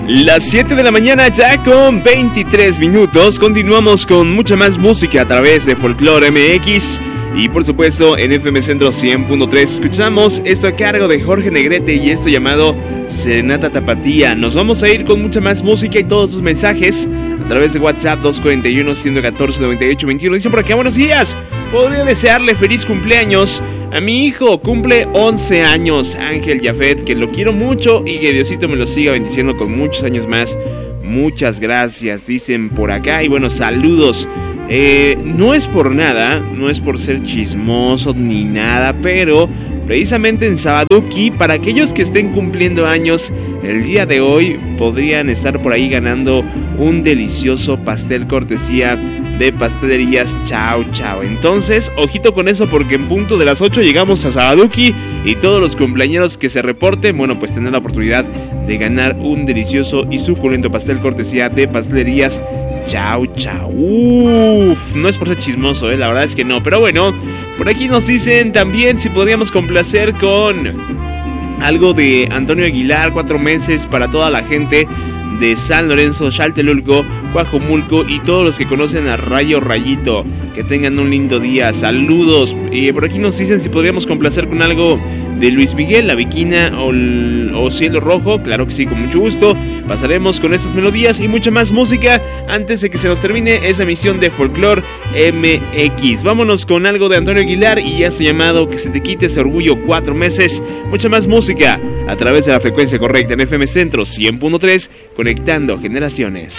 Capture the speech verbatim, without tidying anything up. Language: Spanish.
Las siete de la mañana ya con veintitrés minutos. Continuamos con mucha más música a través de Folklore M X. Y por supuesto en F M Centro cien punto tres escuchamos esto a cargo de Jorge Negrete y esto llamado Serenata Tapatía. Nos vamos a ir con mucha más música y todos sus mensajes a través de WhatsApp dos cuatro uno, uno uno cuatro, nueve ocho dos uno. Dicen por acá, buenos días, podría desearle feliz cumpleaños a mi hijo, cumple once años, Ángel Jafet, que lo quiero mucho y que Diosito me lo siga bendiciendo con muchos años más. Muchas gracias, dicen por acá. Y bueno, saludos. Eh, no es por nada, no es por ser chismoso ni nada, pero precisamente en Sabaduki, para aquellos que estén cumpliendo años el día de hoy, podrían estar por ahí ganando un delicioso pastel cortesía de Pastelerías Chao Chao. Entonces, ojito con eso, porque en punto de las ocho llegamos a Sabaduki y todos los cumpleañeros que se reporten, bueno, pues tendrán la oportunidad de ganar un delicioso y suculento pastel cortesía de Pastelerías Chao Chao. Uff, no es por ser chismoso, eh, la verdad es que no. Pero bueno, por aquí nos dicen también si podríamos complacer con algo de Antonio Aguilar, cuatro meses para toda la gente de San Lorenzo, Xaltelulco, Coajomulco y todos los que conocen a Rayo Rayito. Que tengan un lindo día, saludos. Y por aquí nos dicen si podríamos complacer con algo de Luis Miguel, La Viquina o, o Cielo Rojo. Claro que sí, con mucho gusto. Pasaremos con estas melodías y mucha más música antes de que se nos termine esa emisión de Folklore M X. Vámonos con algo de Antonio Aguilar y ya se ha llamado Que se te quite ese orgullo, cuatro meses. Mucha más música a través de la frecuencia correcta en F M Centro cien punto tres, conectando generaciones.